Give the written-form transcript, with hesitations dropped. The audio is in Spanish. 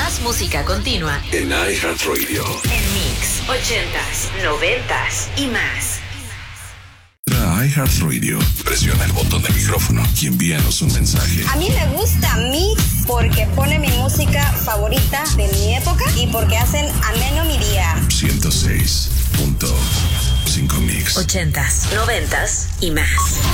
Más música continua en iHeartRadio. En Mix 80s, 90s y más. iHeartRadio. Presiona el botón de micrófono y envíanos un mensaje. A mí me gusta Mix porque pone mi música favorita de mi época y porque hacen ameno mi día. 106.5 Mix. 80s, 90s y más.